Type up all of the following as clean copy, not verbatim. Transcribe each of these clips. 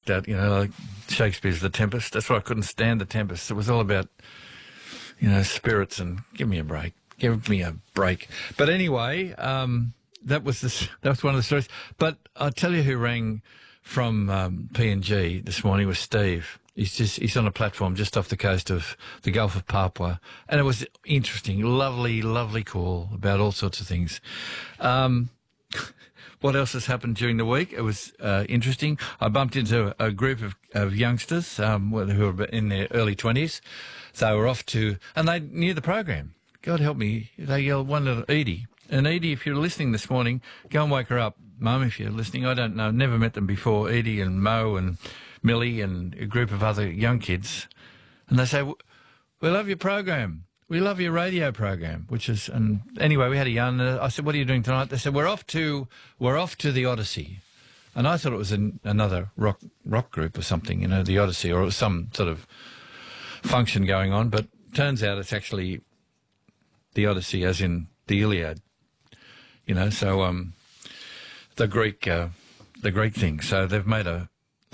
that, like Shakespeare's The Tempest. That's why I couldn't stand The Tempest. It was all about, spirits and give me a break. Give me a break. But anyway, that was one of the stories. But I'll tell you who rang from PNG this morning was Steve. He's on a platform just off the coast of the Gulf of Papua, and it was interesting, lovely, lovely call about all sorts of things. What else has happened during the week? It was interesting. I bumped into a group of youngsters who were in their early 20s. They were off to, and they knew the program. God help me, they yelled one little Edie. And Edie, if you're listening this morning, go and wake her up. Mum, if you're listening, I don't know, never met them before, Edie and Mo and Millie and a group of other young kids. And they say, we love your program. We love your radio program, and anyway, we had a yarn. I said, what are you doing tonight? They said, we're off to the Odyssey. And I thought it was another rock group or something, the Odyssey, or it was some sort of function going on. But turns out it's actually the Odyssey, as in the Iliad. So the Greek thing. So they've made a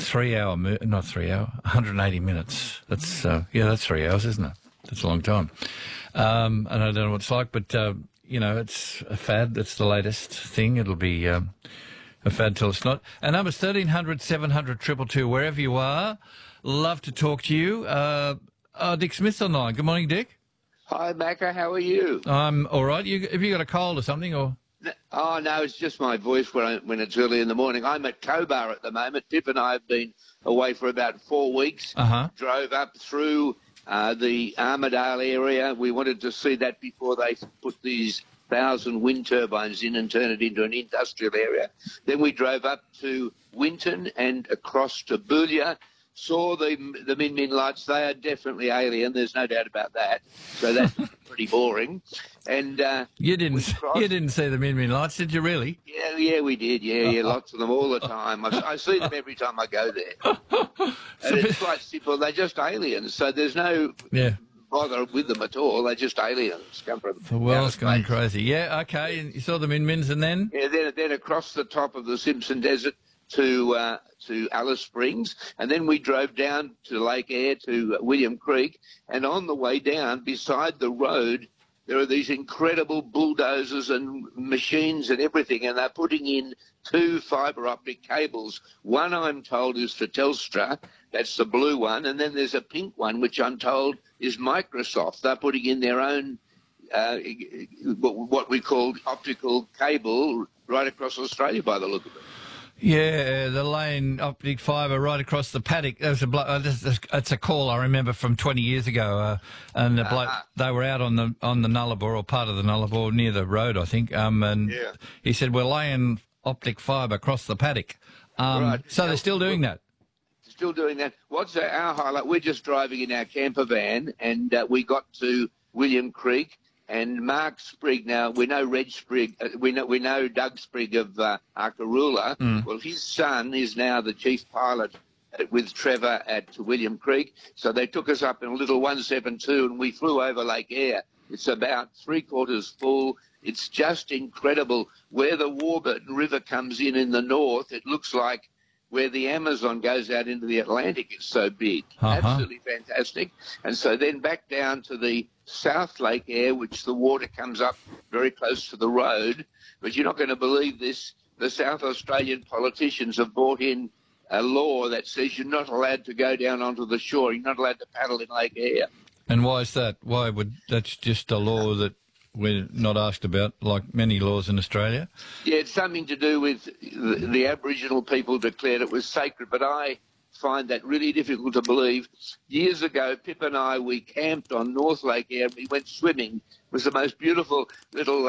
180 minutes. That's 3 hours, isn't it? That's a long time. And I don't know what it's like, but, it's a fad. It's the latest thing. It'll be a fad till it's not. And numbers 1300 700 222, wherever you are. Love to talk to you. Dick Smith's on the line. Good morning, Dick. Hi, Macca. How are you? I'm all right. Have you got a cold or something? Or? Oh, no, it's just my voice when it's early in the morning. I'm at Cobar at the moment. Pip and I have been away for about 4 weeks. Drove up through the Armidale area. We wanted to see that before they put these 1,000 wind turbines in and turn it into an industrial area. Then we drove up to Winton and across to Boulia. Saw the Min Min lights. They are definitely alien. There's no doubt about that. So that's pretty boring. And you didn't see the Min Min lights, did you really? Yeah, we did. Yeah, lots of them all the time. I see them every time I go there. And it's quite simple. They're just aliens. So there's no bother with them at all. They're just aliens. Come from the world's gone crazy. Yeah, okay. And you saw the Min Mins, and then? Yeah, then across the top of the Simpson Desert to Alice Springs, and then we drove down to Lake Eyre to William Creek, and on the way down, beside the road, there are these incredible bulldozers and machines and everything, and they're putting in 2 fibre optic cables. One, I'm told, is for Telstra. That's the blue one, and then there's a pink one, which I'm told is Microsoft. They're putting in their own what we call optical cable right across Australia by the look of it. Yeah, the lane optic fibre right across the paddock. That's a call I remember from 20 years ago, and the bloke, they were out on the Nullarbor, or part of the Nullarbor, near the road, I think. He said, we're laying optic fibre across the paddock. Right. So they're still doing that. Still doing that. What's our highlight? We're just driving in our camper van, and we got to William Creek. And Mark Sprigg, now we know Reg Sprigg, we know Doug Sprigg of Arkaroola. Well, his son is now the chief pilot with Trevor at William Creek. So they took us up in a little 172 and we flew over Lake Eyre. It's about 3/4 full. It's just incredible. Where the Warburton River comes in the north, it looks like where the Amazon goes out into the Atlantic. It's so big. Absolutely fantastic. And so then back down to the South Lake Eyre, which the water comes up very close to the road. But you're not going to believe this. The South Australian politicians have brought in a law that says you're not allowed to go down onto the shore. You're not allowed to paddle in Lake Eyre. And why is that? That's just a law that we're not asked about, like many laws in Australia? Yeah, it's something to do with the Aboriginal people declared it was sacred, but I find that really difficult to believe. Years ago, Pip and I, we camped on North Lake Eyre. We went swimming. It was the most beautiful little,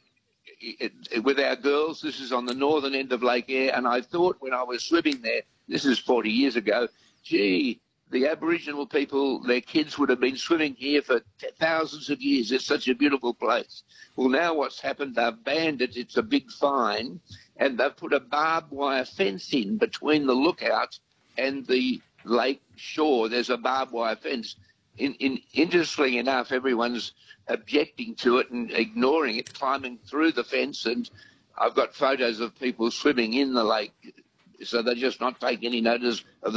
with our girls. This is on the northern end of Lake Eyre, and I thought when I was swimming there, this is 40 years ago, gee, the Aboriginal people, their kids would have been swimming here for thousands of years. It's such a beautiful place. Well, now what's happened, they've banned it. It's a big fine, and they've put a barbed wire fence in between the lookout and the lake shore. There's a barbed wire fence. Interestingly enough, everyone's objecting to it and ignoring it, climbing through the fence, and I've got photos of people swimming in the lake, so they're just not taking any notice of the